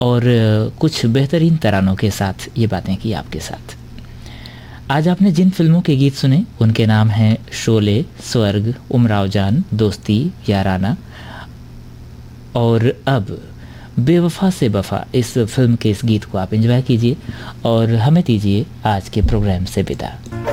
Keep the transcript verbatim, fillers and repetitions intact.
और कुछ बेहतरीन तरानों के साथ ये बातें की आपके साथ। आज आपने जिन फिल्मों के गीत सुने उनके नाम हैं शोले, स्वर्ग, उमराव जान, दोस्ती, याराना और अब बेवफा से वफा। इस फिल्म के इस गीत को आप एंजॉय कीजिए और हमें दीजिए आज के प्रोग्राम से विदा।